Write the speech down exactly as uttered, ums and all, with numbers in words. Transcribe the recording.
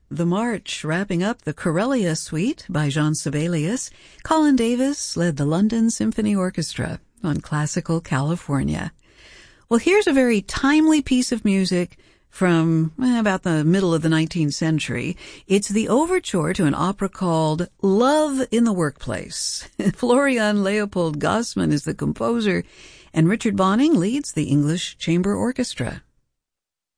The March, wrapping up the Corellia Suite by Jean Sibelius. Colin Davis led the London Symphony Orchestra on Classical California. Well, here's a very timely piece of music from eh, about the middle of the nineteenth century. It's the overture to an opera called Love in the Workplace. Florian Leopold Gossman is the composer, and Richard Bonning leads the English Chamber Orchestra.